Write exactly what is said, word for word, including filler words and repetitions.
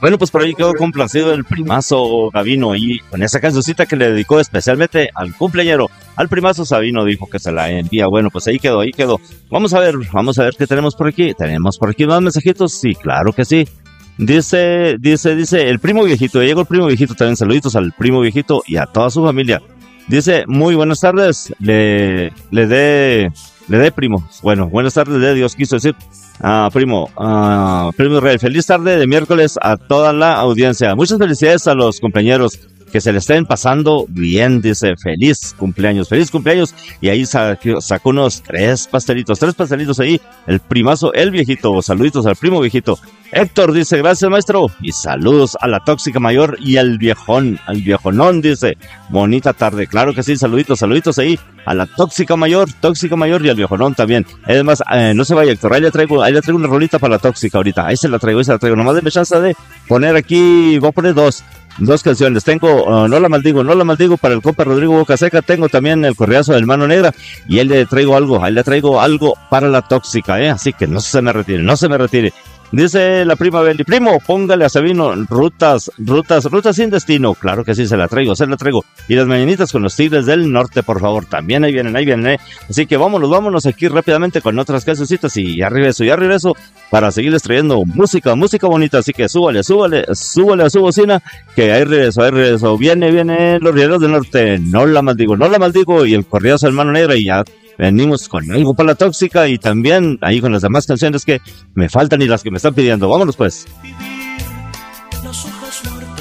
Bueno, pues por ahí quedó complacido el primazo Gavino y con esa cancioncita que le dedicó especialmente al cumpleañero, al primazo Sabino, dijo que se la envía. Bueno, pues ahí quedó, ahí quedó. Vamos a ver, vamos a ver qué tenemos por aquí. ¿Tenemos por aquí más mensajitos? Sí, claro que sí. Dice, dice, dice, el primo viejito, ya llegó el primo viejito también, saluditos al primo viejito y a toda su familia. Dice, muy buenas tardes, le, le dé, le dé primo, bueno, buenas tardes de Dios, quiso decir, ah, primo, ah, primo Israel, feliz tarde de miércoles a toda la audiencia, muchas felicidades a los compañeros, que se le estén pasando bien, dice, feliz cumpleaños, feliz cumpleaños, y ahí sacó, sacó unos tres pastelitos, tres pastelitos ahí, el primazo, el viejito, saluditos al primo viejito. Héctor dice, gracias maestro, y saludos a la tóxica mayor y al viejón, al viejonón, dice, bonita tarde, claro que sí, saluditos, saluditos ahí, a la tóxica mayor, tóxica mayor y al viejonón también. Es más, eh, no se vaya Héctor, ahí le traigo, ahí le traigo una rolita para la tóxica ahorita, ahí se la traigo, ahí se la traigo, nomás denme chance de poner aquí, voy a poner dos, Dos canciones, tengo uh, No la maldigo, no la maldigo para el compa Rodrigo Bocaseca, tengo también el correazo del Mano Negra y ahí le traigo algo, ahí le traigo algo para la tóxica, eh, así que no se me retire, no se me retire. Dice la prima Beli, primo, póngale a Sabino rutas, rutas, rutas sin destino. Claro que sí, se la traigo, se la traigo. Y las mañanitas con los Tigres del Norte, por favor, también ahí vienen, ahí vienen, ¿eh? Así que vámonos, vámonos aquí rápidamente con otras cancioncitas y ya regreso, ya regreso para seguirles trayendo música, música bonita. Así que súbale, súbale, súbale a su bocina, que ahí regreso, ahí regreso. Viene, viene los Rieros del Norte, no la maldigo, no la maldigo, y el correazo del Mano Negra y ya venimos con algo para la tóxica y también ahí con las demás canciones que me faltan y las que me están pidiendo. Vámonos pues. Los ojos